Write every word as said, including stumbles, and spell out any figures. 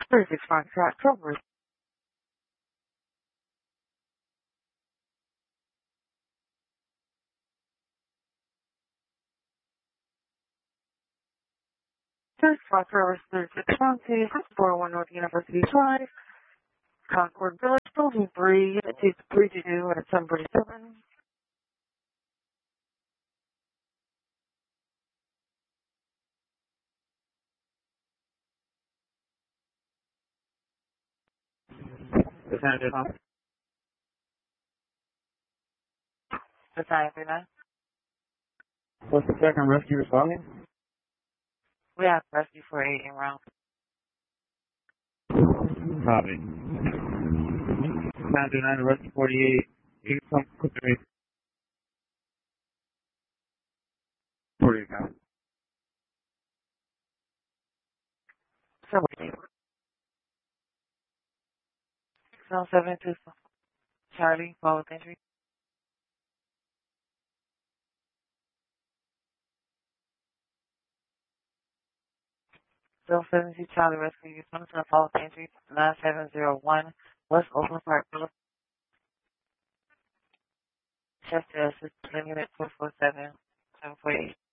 thirty-six Foxtrot Cobra. thirty-six Foxtrot thirty-six County, four oh one North University Drive, Concord Village, Building three, Unit three two two at seven forty-seven. The time is on. The time for that. What's the second rescue responding? We have rescue for eight en route. Copy. nine two nine, rescue forty-eight. You can come quickly. forty-eight, copy. seven seven two Charlie, follow with entry. zero seven two Charlie, rescue unit, follow with entry, nine seven zero one West Oakland Park Boulevard. Chester Assistant Unit four four seven seven four eight.